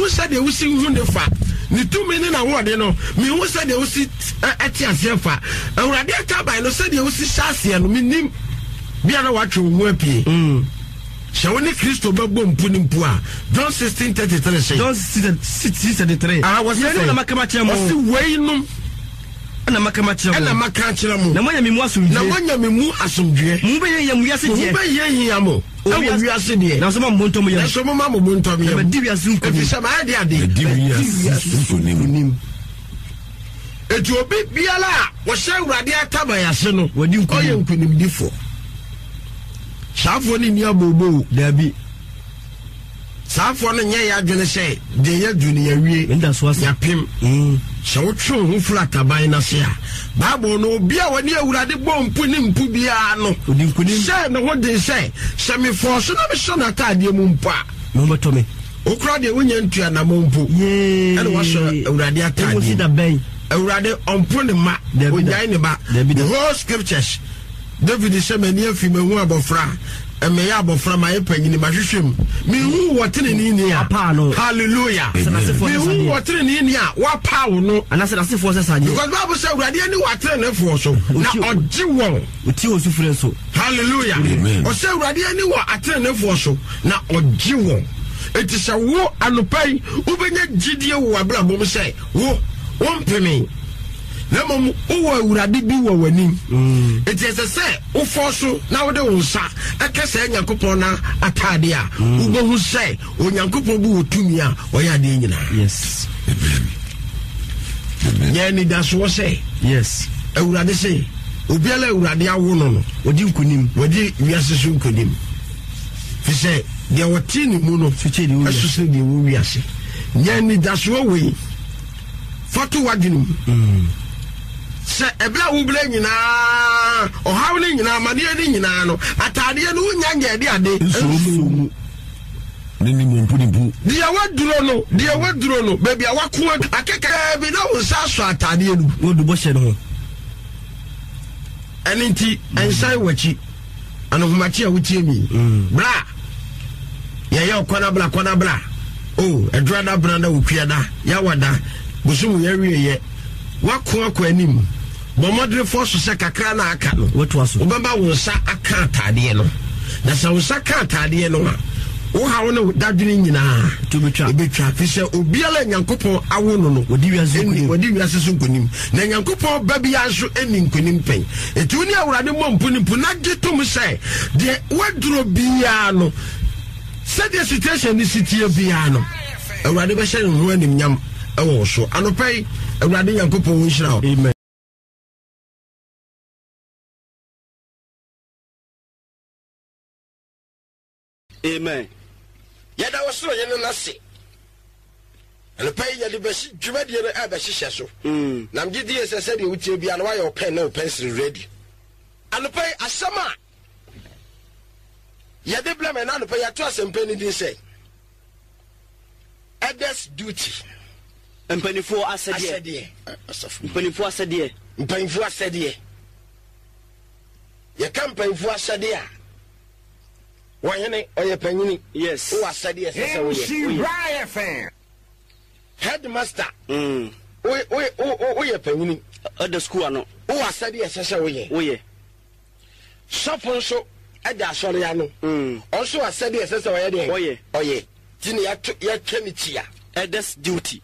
who said they will see who the fa. The 2 minutes and what, you know, me who said they will see Etiasefa. And when I get up, I know said they will see Shasi and me. Be an watch you weepy. Shawani Christo Babum Punim Pua. John 16:33. John 16:33. I was saying, I'm a Kamacha, Wayne. And I'm a Kamacha, and I'm a Kachamo. The one you must know when you move as some dear. Moving young Yassimo. We are sitting. Now, some Montomi, some Mamma Montomi, a devious Zoom. If some idea, the devious Zoom. It will be Biala. Was so Radia Tabayasano when you call him Kunim Difo. Safoni ni abobo dabi safoni nya ya dwene se de ya dwene ya wie nda so asa yapim se wotwe hu flat aban na se a bible no obi a wani awurade bompu ni mpu bia no odinkunim se no ho de se me force na me so na tade mu mpa no beto me okura de wonya ntua na mompu ye ene waso awurade atade wo da ben awurade ompo ne ma onyan ne ba the whole scriptures David is a man near female abofra, and may abofra my opinion in my shim. Me who what in India, hallelujah. Me who what in India, what power no, and I said, I see forces. Because Bible said, I didn't know what turn for so. Now, on Jiwon, with you so. Hallelujah. Or say, I didn't know what I turn for so. Now, on Jiwon. It is a war and pay, Ubenya Gidio, Wabla, say, wo, one penny. Lemon uradi bi wo wanim it is a say o forso na wo de unsa akese Nyankopon na atade a wo hu say o Nyankopon bu otumi a o ya de nyina yes yeah ni da so say yes uradi say obiala uradi awo no odi nkunim wodi wiase so nkunim fi say de woti ni mu no fiche de wo asuse de wo wiase yeah ni da so we fatu wadinum se ebla wubla nyina o hawle nyina made ni nyina no atade no nyanya de ade nsumu ni mompu ni bu dia waduro no baby awako akeka bi na unsa so atade no wodu bo hye no aninti ansai wachi anohumachi a wutie mi bra ye okona bla oh edrada branda wukwiada ya wada busumu ya wiye wako anim bomodre force se kakra na aka no wetwaso obaba wonsa aka atade no na se wonsa aka atade no wo ha wona dadwene nyina to betwa fi se obiala Nyankopon awo no wodi wiase so nkonim na Nyankopon babi anso eni nkonim pen etu ni awurade mompu ni pu na getom se de waduro bia no se the situation ni sitie bia no awurade be hye no anim nyam ewo so anopai awurade Nyankopon wo nhira amen amen yada wasoro yene nase anopai yade be dwumade no aba hihye so nam gidi esese de wutie bia no wa pen na pencil ready anopai asama yade blame na anopai yato asempani din say others duty Mpanifo asede mpanifo asede ye kampanifo asede a wanyene oye panyini yes o asede sese wo ye headmaster o ye panyini other school no o asede sese wo ye shopon so ada asore ya no also asede sese wo ye de oye tini ya twemitia others duty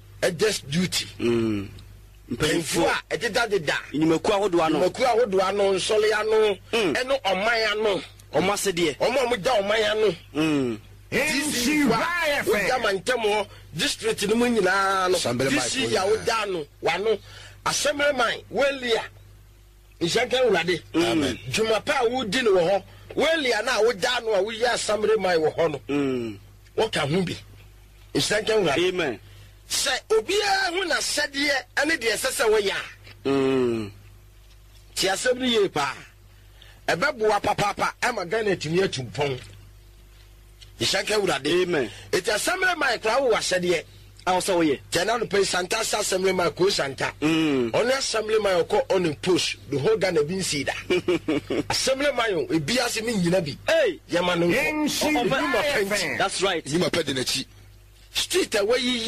mpemfo a ededa inimaku ahodo ano nsole ano eno oman ano omasede omda oman ano Mantemo district no nyina no disi ya woda no wano Assembly man welia nsanka urade amen jumapa wudi no ho welia na woda no a woyi Assembly man wo ho no woka hu bi nsanka urade amen se obia hu na sede ane de sese wo ya ti Assembly ye pa ebeboa papa ama Ghana timi atumpon nsanka urade amen eti Assembly man kra wo asede also ye General Pay Santa Assembly man ko Santa on Assembly man ko on push the whole Ghana bin see that Assembly man e biase min nyina bi yamano that's right you ma pede na chi street away